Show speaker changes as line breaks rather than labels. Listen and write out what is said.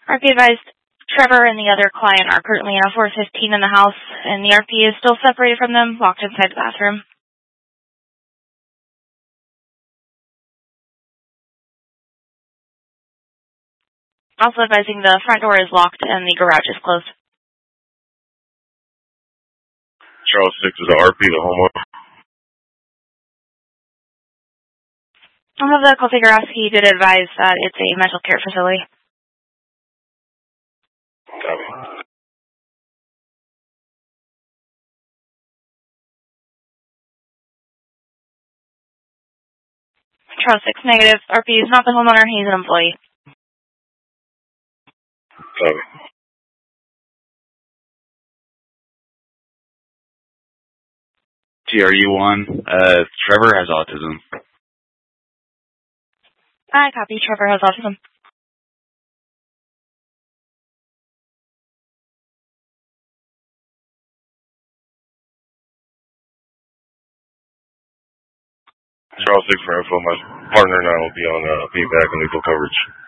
RP advised Trevor and the other client are currently on 415 in the house, and the RP is still separated from them, locked inside the bathroom. Also advising the front door is locked and the garage is closed.
Charles 6 is the RP, the homeowner.
Some of the Koltegarowski did advise that it's a mental care facility.
Copy.
Charles 6 negative. RP is not the homeowner, he's an employee.
Copy.
TRU1, Trevor has autism.
I copy. Trevor has autism.
Charles 6 for info. My partner and I will be on feedback and lethal coverage.